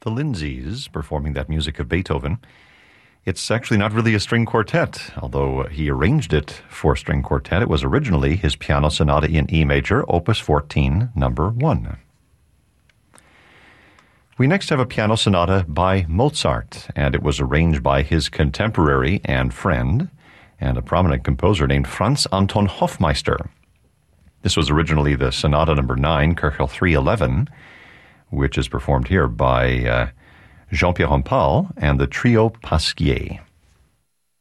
the Lindsays performing that music of Beethoven. It's actually not really a string quartet, although he arranged it for string quartet. It was originally his piano sonata in E major, opus 14, number 1. We next have a piano sonata by Mozart, and it was arranged by his contemporary and friend, and a prominent composer named Franz Anton Hofmeister. This was originally the Sonata number 9, Köchel 311, which is performed here by Jean-Pierre Rampal and the Trio Pasquier.